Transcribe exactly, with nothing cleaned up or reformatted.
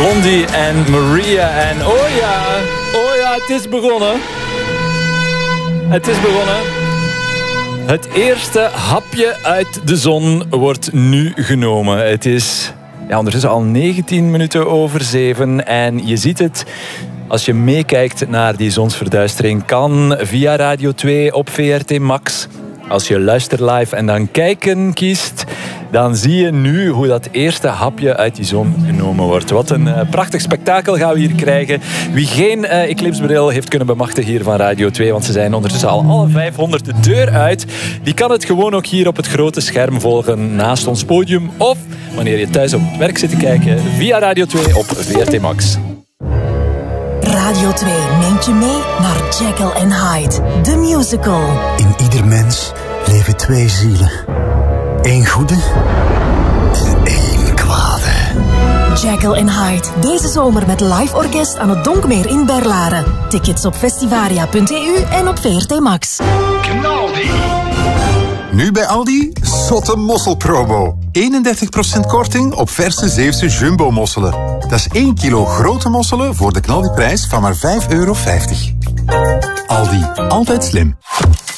Blondie en Maria en oh ja, oh ja, het is begonnen. Het is begonnen. Het eerste hapje uit de zon wordt nu genomen. Het is ja, ondertussen al negentien minuten over zeven en je ziet het. Als je meekijkt naar die zonsverduistering, kan via Radio twee op V R T Max. Als je luistert live en dan kijken kiest, dan zie je nu hoe dat eerste hapje uit die zon genomen wordt. Wat een uh, prachtig spektakel gaan we hier krijgen. Wie geen uh, eclipsebril heeft kunnen bemachtigen hier van Radio twee, want ze zijn ondertussen al alle vijfhonderd de deur uit, die kan het gewoon ook hier op het grote scherm volgen naast ons podium. Of wanneer je thuis op het werk zit te kijken, via Radio twee op V R T Max. Radio twee neemt je mee naar Jekyll and Hyde, de musical. In ieder mens leven twee zielen. Eén goede en één kwade. Jekyll and Hyde, deze zomer met live orkest aan het Donkmeer in Berlaren. Tickets op festivaria punt e u en op V R T Max. Knaldi. Nu bij Aldi, zotte mosselpromo. eenendertig procent korting op verse Zeeuwse jumbo-mosselen. Dat is één kilo grote mosselen voor de knaldiprijs van maar vijf euro vijftig. Aldi, altijd slim.